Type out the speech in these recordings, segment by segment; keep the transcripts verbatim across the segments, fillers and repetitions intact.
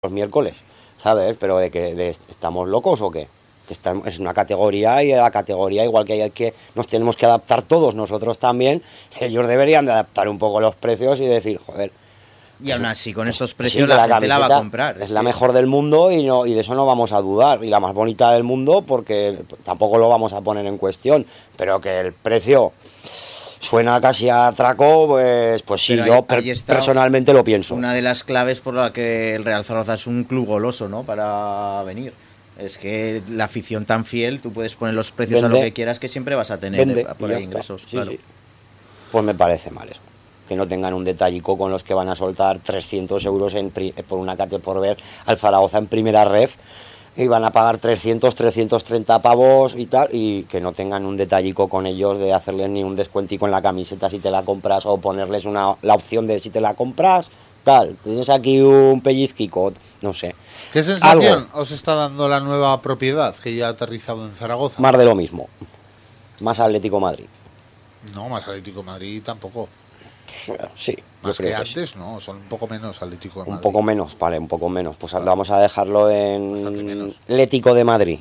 los miércoles, ¿sabes? Pero de que de, estamos locos o qué, que estamos, es una categoría y a la categoría igual que hay que nos tenemos que adaptar todos nosotros también, ellos deberían de adaptar un poco los precios y decir, joder. Y aún así, con estos sí, precios la, la gente la va a comprar. Es, es la mejor del mundo y, no, y de eso no vamos a dudar. Y la más bonita del mundo porque tampoco lo vamos a poner en cuestión. Pero que el precio suena casi a atraco, pues, pues sí, Pero yo ahí, per, ahí está personalmente lo pienso. Una de las claves por la que el Real Zaragoza es un club goloso, ¿no? Para venir. Es que la afición tan fiel, tú puedes poner los precios Vende, a lo que quieras que siempre vas a tener vende, por ahí ingresos. Sí, claro. sí. Pues me parece mal eso. Que no tengan un detallico con los que van a soltar trescientos euros en, por una cate por ver al Zaragoza en primera ref y van a pagar trescientos, trescientos treinta pavos y tal, y que no tengan un detallico con ellos de hacerles ni un descuentico en la camiseta si te la compras o ponerles una, la opción de si te la compras, tal, tienes aquí un pellizquico, no sé. ¿Qué sensación algo os está dando la nueva propiedad que ya ha aterrizado en Zaragoza? Más de lo mismo, más Atlético Madrid. No, más Atlético Madrid tampoco. Bueno, sí, más yo que, creo que antes, sí. No, son un poco menos Atlético de Madrid. Un poco menos, vale, un poco menos. Pues claro, vamos a dejarlo en Atlético de Madrid.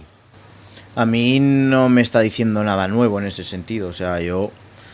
A mí no me está diciendo nada nuevo en ese sentido. O sea, yo...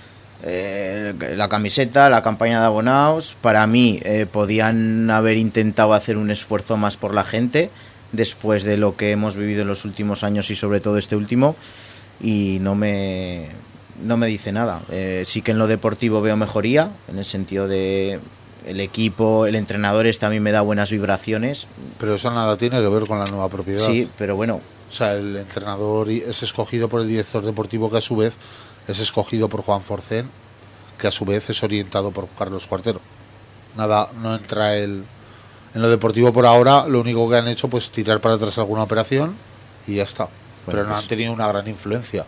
Eh, la camiseta, la campaña de abonados, para mí eh, podían haber intentado hacer un esfuerzo más por la gente después de lo que hemos vivido en los últimos años y sobre todo este último, y no me... no me dice nada. Eh, sí que en lo deportivo veo mejoría, en el sentido de el equipo, el entrenador este a mí me da buenas vibraciones. Pero eso nada tiene que ver con la nueva propiedad. Sí, pero bueno. O sea, el entrenador es escogido por el director deportivo, que a su vez es escogido por Juan Forcén, que a su vez es orientado por Carlos Cuartero. Nada, no entra el... En lo deportivo por ahora, lo único que han hecho pues tirar para atrás alguna operación y ya está. Bueno, pero no pues, han tenido una gran influencia.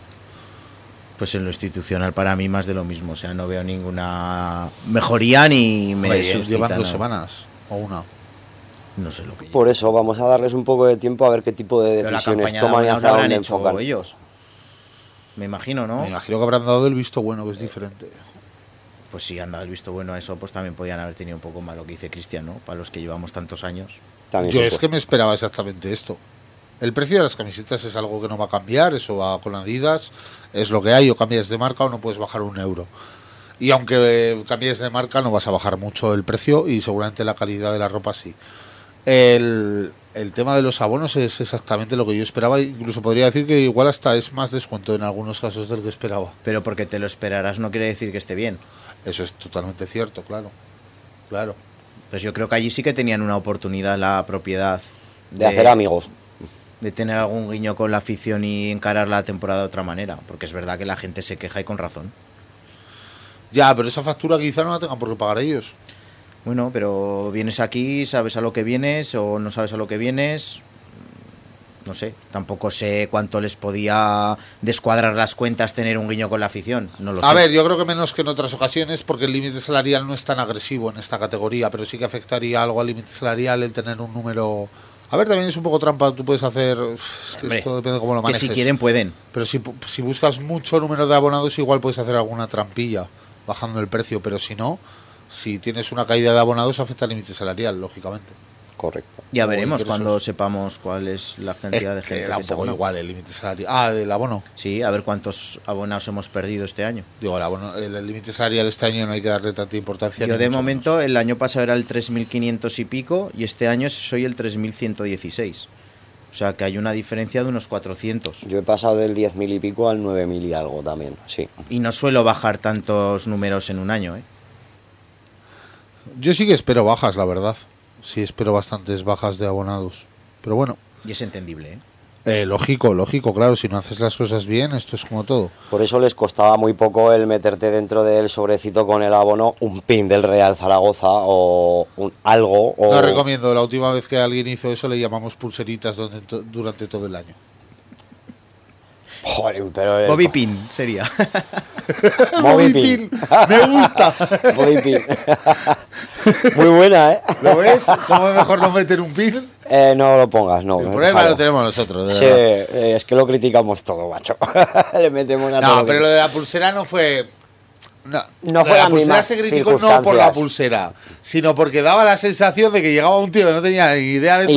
Pues en lo institucional para mí más de lo mismo. O sea, no veo ninguna mejoría ni me Oye, suscita llevan dos nada. semanas o una. No sé lo que Por eso vamos a darles un poco de tiempo a ver qué tipo de decisiones toman y hacia dónde enfocan ellos. Me imagino, ¿no? Me imagino que habrán dado el visto bueno, que es diferente. Pues si han dado el visto bueno a eso, pues también podían haber tenido un poco más lo que dice Cristian, ¿no? Para los que llevamos tantos años. También Yo es puede. que me esperaba exactamente esto. El precio de las camisetas es algo que no va a cambiar, eso va con Adidas, es lo que hay, o cambias de marca o no puedes bajar un euro. Y aunque cambies de marca no vas a bajar mucho el precio y seguramente la calidad de la ropa sí. El, el tema de los abonos es exactamente lo que yo esperaba, incluso podría decir que igual hasta es más descuento en algunos casos del que esperaba. Pero porque te lo esperarás no quiere decir que esté bien. Eso es totalmente cierto, claro. Claro. Pues yo creo que allí sí que tenían una oportunidad la propiedad de, de hacer amigos. De tener algún guiño con la afición y encarar la temporada de otra manera. Porque es verdad que la gente se queja y con razón. Ya, pero esa factura quizá no la tengan por qué pagar ellos. Bueno, pero vienes aquí, sabes a lo que vienes o no sabes a lo que vienes. No sé, tampoco sé cuánto les podía descuadrar las cuentas tener un guiño con la afición. No lo sé. A ver, yo creo que menos que en otras ocasiones, porque el límite salarial no es tan agresivo en esta categoría, pero sí que afectaría algo al límite salarial el tener un número... A ver, también es un poco trampa, tú puedes hacer... Es que Hombre, esto depende de cómo lo manejes. Que si quieren pueden. Pero si, si buscas mucho número de abonados, igual puedes hacer alguna trampilla bajando el precio, pero si no, si tienes una caída de abonados, afecta al límite salarial, lógicamente. Correcto. Ya veremos cuando sepamos cuál es la cantidad es de gente que, que que se abona. Igual el límite salarial. Ah, el abono. Sí, a ver cuántos abonados hemos perdido este año. Digo, el abono, el límite salarial este año no hay que darle tanta importancia. Yo de momento, menos. El año pasado era el tres mil quinientos y pico y este año soy el tres mil ciento dieciséis. O sea que hay una diferencia de unos cuatrocientos. Yo he pasado del diez mil y pico al nueve mil y algo también, sí. Y no suelo bajar tantos números en un año, ¿eh? Yo sí que espero bajas, la verdad. Sí, espero bastantes bajas de abonados. Pero bueno. Y es entendible, ¿eh? Eh, lógico, lógico, claro. Si no haces las cosas bien, esto es como todo. Por eso les costaba muy poco el meterte dentro del sobrecito con el abono un pin del Real Zaragoza o un algo. O... No recomiendo. La última vez que alguien hizo eso le llamamos pulseritas donde, to, durante todo el año. Joder, pero el... Bobby Pin sería. Bobby Pin. Me gusta. Bobby Pin. Muy buena, ¿eh? ¿Lo ves? ¿Cómo es mejor no meter un pin? Eh, no lo pongas, no. El problema lo tenemos nosotros, de sí, verdad. Eh, es que lo criticamos todo, macho. Le metemos a No, todo pero lo de la pulsera no fue... No, No fue la las pulsera mismas se criticó no por la circunstancias. pulsera, sino porque daba la sensación de que llegaba un tío que no tenía ni idea de